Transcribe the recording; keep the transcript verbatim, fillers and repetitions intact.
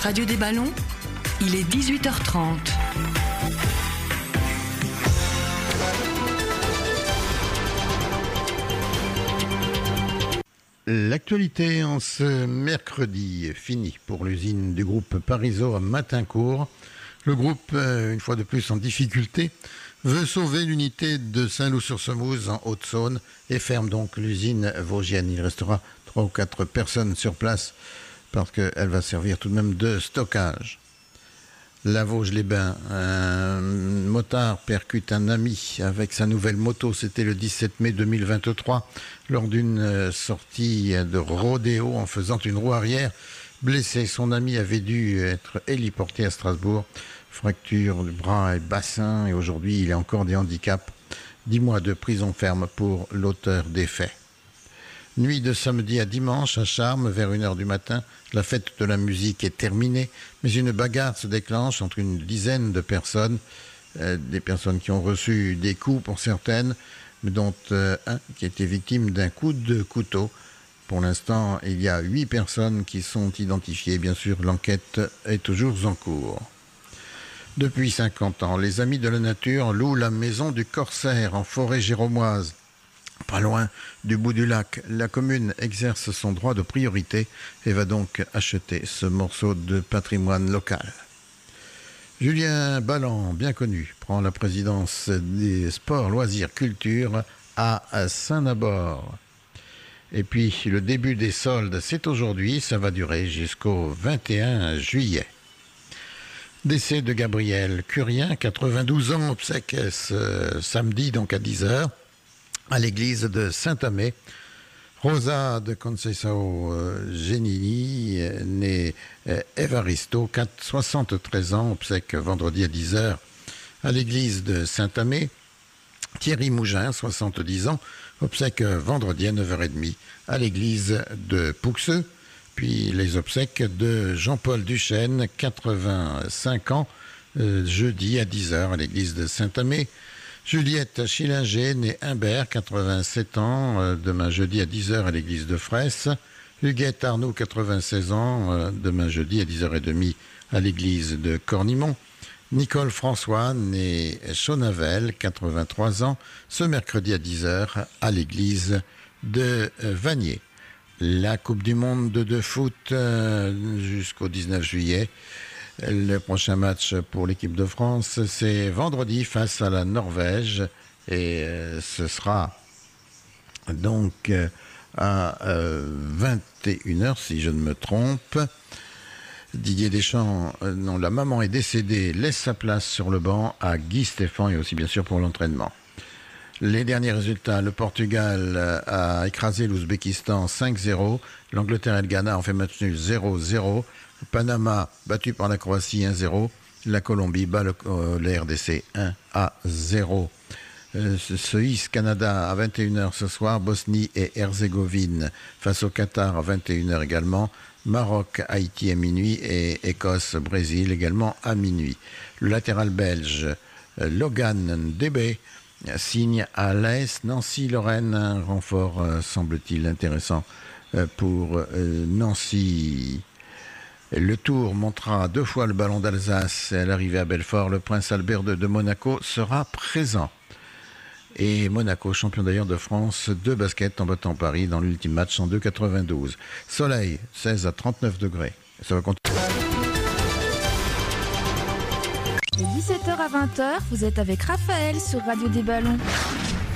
Radio des Ballons, il est dix-huit heures trente. L'actualité en ce mercredi est finie pour l'usine du groupe Parizeau à Matincourt. Le groupe, une fois de plus en difficulté, veut sauver l'unité de Saint-Loup-sur-Semouse en Haute-Saône et ferme donc l'usine vosgienne. Il restera trois ou quatre personnes sur place parce qu'elle va servir tout de même de stockage. La Vosges-les-Bains, un motard percute un ami avec sa nouvelle moto. C'était le dix-sept mai deux mille vingt-trois lors d'une sortie de rodéo en faisant une roue arrière. Blessé, son ami avait dû être héliporté à Strasbourg. Fracture du bras et bassin et aujourd'hui il a encore des handicaps. Dix mois de prison ferme pour l'auteur des faits. Nuit de samedi à dimanche à Charmes, vers une heure du matin, la fête de la musique est terminée, mais une bagarre se déclenche entre une dizaine de personnes, euh, des personnes qui ont reçu des coups pour certaines, dont euh, un qui a été victime d'un coup de couteau. Pour l'instant, il y a huit personnes qui sont identifiées. Bien sûr, l'enquête est toujours en cours. Depuis cinquante ans, les Amis de la Nature louent la maison du Corsaire en forêt géromoise. Pas loin du bout du lac, la commune exerce son droit de priorité et va donc acheter ce morceau de patrimoine local. Julien Balland, bien connu, prend la présidence des sports, loisirs, culture à Saint-Nabord. Et puis le début des soldes, c'est aujourd'hui, ça va durer jusqu'au vingt et un juillet. Décès de Gabriel Curien, quatre-vingt-douze ans, obsèques ce samedi donc à dix heures. À l'église de Saint-Amé. Rosa de Conceição Genini, née Evaristo, soixante-treize ans, obsèques vendredi à dix heures à l'église de Saint-Amé. Thierry Mougin, soixante-dix ans, obsèques vendredi à neuf heures trente à l'église de Pouxeux. Puis les obsèques de Jean-Paul Duchesne, quatre-vingt-cinq ans, jeudi à dix heures à l'église de Saint-Amé. Juliette Schillinger, née Humbert, quatre-vingt-sept ans, euh, demain jeudi à dix heures à l'église de Fraisse. Huguette Arnoux, quatre-vingt-seize ans, euh, demain jeudi à dix heures trente à l'église de Cornimont. Nicole François, née Chonavel, quatre-vingt-trois ans, ce mercredi à dix heures à l'église de euh, Vanier. La Coupe du Monde de, de foot euh, jusqu'au dix-neuf juillet. Le prochain match pour l'équipe de France, c'est vendredi face à la Norvège et euh, ce sera donc euh, à euh, vingt et une heures si je ne me trompe. Didier Deschamps, euh, non, la maman est décédée, laisse sa place sur le banc à Guy Stéphane et aussi bien sûr pour l'entraînement. Les derniers résultats, le Portugal a écrasé l'Ouzbékistan cinq zéro, l'Angleterre et le Ghana ont fait match nul zéro zéro, Panama battu par la Croatie un zéro, la Colombie bat le, euh, le R D C un à zéro. Euh, Suisse, Canada à vingt et une heures ce soir, Bosnie et Herzégovine face au Qatar à vingt et une heures également, Maroc, Haïti à minuit et Écosse, Brésil également à minuit. Le latéral belge euh, Logan Debé signe à l'A S Nancy-Lorraine, un renfort euh, semble-t-il intéressant euh, pour euh, Nancy. Le Tour montera deux fois le ballon d'Alsace à l'arrivée à Belfort. Le prince Albert de, de Monaco sera présent. Et Monaco, champion d'ailleurs de France de basket en battant Paris dans l'ultime match en deux quatre-vingt-douze. Soleil, seize à trente-neuf degrés. Ça va continuer. De dix-sept heures à vingt heures, vous êtes avec Raphaël sur Radio des Ballons.